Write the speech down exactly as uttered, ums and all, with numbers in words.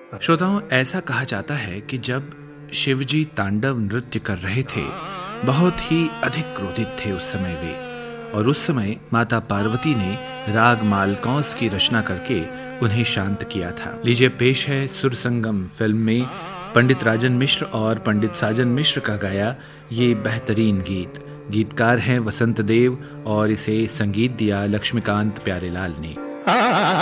श्रोताओं, ऐसा कहा जाता है कि जब शिवजी तांडव नृत्य कर रहे थे, बहुत ही अधिक क्रोधित थे उस समय वे, और उस समय माता पार्वती ने राग मालकौंस की रचना करके उन्हें शांत किया था। लीजिए पेश है सुर संगम फिल्म में पंडित राजन मिश्र और पंडित साजन मिश्र का गाया ये बेहतरीन गीत। गीतकार हैं वसंत देव और इसे संगीत दिया लक्ष्मीकांत प्यारेलाल ने।